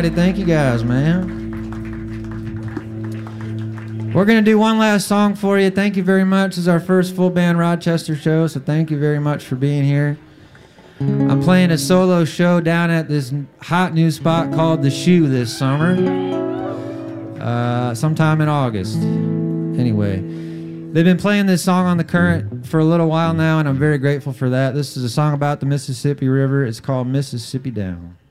everybody. Thank you guys, man. We're going to do one last song for you. Thank you very much. This is our first full band Rochester show, so thank you very much for being here. I'm playing a solo show down at this hot new spot called The Shoe this summer, sometime in August. Anyway, they've been playing this song on The Current for a little while now, and I'm very grateful for that. This is a song about the Mississippi River. It's called Mississippi Down.